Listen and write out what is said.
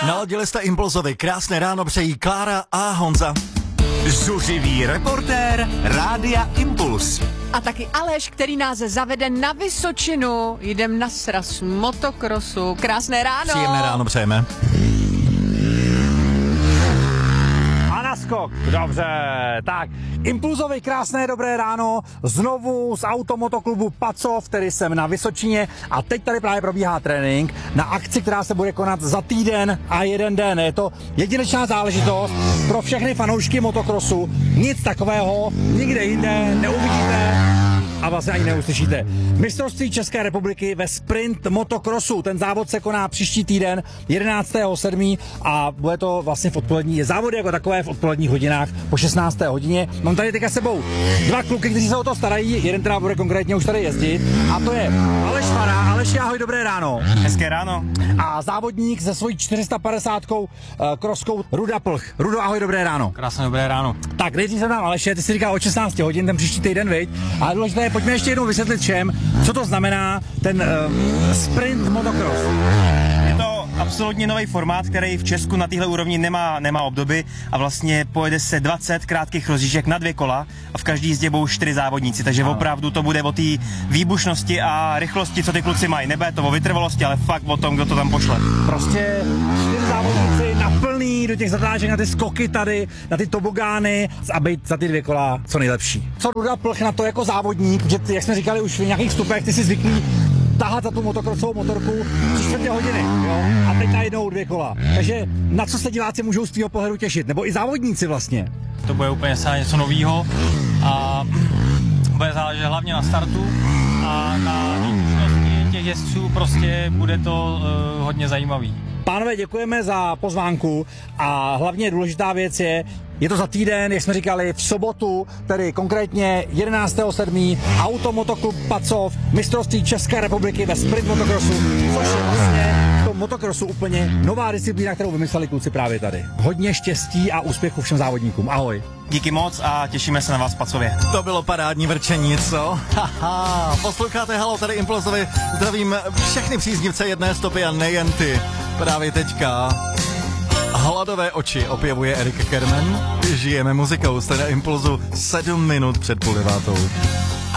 Naladili jste Impulzovi. Krásné ráno přejí Klára a Honza. Zuřivý reportér Rádia Impuls. A taky Aleš, který nás zavede na Vysočinu. Jdem na sraz motokrosu. Krásné ráno. Příjemné ráno přejeme. A naskok. Dobře, tak. Impulzovi krásné dobré ráno. Znovu z automotoklubu Pacov, který jsem na Vysočině. A teď tady právě probíhá trénink na akci, která se bude konat za týden a jeden den. Je to jedinečná záležitost pro všechny fanoušky motokrosu. Nic takového nikde jinde neuvidíte a vlastně ani neuslyšíte. Mistrovství České republiky ve sprint motokrosu. Ten závod se koná příští týden 11.7. a bude to vlastně v odpolední závody jako takové v odpoledních hodinách po 16. hodině. Mám tady teďka sebou dva kluky, kteří se o to starají. Jeden teda bude konkrétně už tady jezdit a to je Aleš Fara. Aleš, ahoj, dobré ráno. Hezké ráno. A závodník se svojí 450 kroskou Ruda Plch. Rudo, ahoj, dobré ráno. Krásné dobré ráno. Tak, nejdřív se tam Aleše, ty jsi říkal o 16 hodin, ten příští týden, viď? Ale důležité je, pojďme ještě jednou vysvětlit všem, co to znamená ten sprint motocross. Je to absolutně nový formát, který v Česku na téhle úrovni nemá obdoby a vlastně pojede se 20 krátkých rozjížděk na 2 kola a v každý jízdě budou 4 závodníci, takže opravdu to bude o té výbušnosti a rychlosti, co ty kluci mají. Nebude to o vytrvalosti, ale fakt o tom, kdo to tam pošle. Prostě 4 závodníci na plný do těch zatáček, na ty skoky tady, na ty tobogány a být za ty 2 kola co nejlepší. Co Ruda Plch na to jako závodník, že ty, jak jsme říkali už v nějakých vstupech, ty jsi zvyklý tahat za tu motokrosovou motorku 3/4 hodiny, jo? A teď najednou 2 kola. Takže na co se diváci můžou z tvýho pohledu těšit? Nebo i závodníci vlastně? To bude úplně něco novýho a bude záležet hlavně na startu a na výbušnosti těch jezdců, prostě bude to hodně zajímavý. Pánové, děkujeme za pozvánku a hlavně důležitá věc je to za týden, jak jsme říkali, v sobotu, tedy konkrétně 11.7. Automotoklub Pacov, mistrovství České republiky ve sprint motokrosu, což je vlastně v tom motokrosu úplně nová disciplína, kterou vymysleli kluci právě tady. Hodně štěstí a úspěchu všem závodníkům. Ahoj. Díky moc a těšíme se na vás v Pacově. To bylo parádní vrčení, co? Haha, posloucháte Halo, tady Impulzovi. Zdravím všechny příznivce jedné stopy a nejen ty. Právě teďka Hladové oči opěvuje Erika Kerman. Žijeme muzikou, jste na Impulzu 7 minut před 8:30.